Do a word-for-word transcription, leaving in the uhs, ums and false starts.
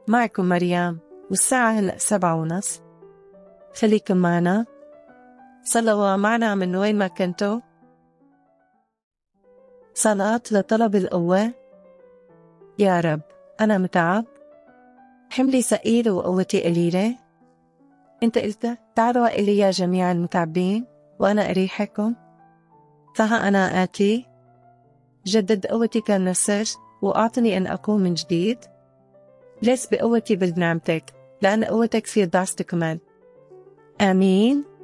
معكم مريم، والساعة هلأ سبعة ونص. خليكم معنا، صلوا معنا من وين ما كنتوا. صلاة لطلب القوة. يا رب، أنا متعب، حملي ثقيل وقوتي قليلة. أنت قلت تعالوا إلي يا جميع المتعبين وأنا أريحكم، فها أنا آتي. جدد قوتي كالنسر وأعطني أن أقوم من جديد. ليس بقوتي بل بنعمتك، لأن قوتك في ضعف تكمل. آمين.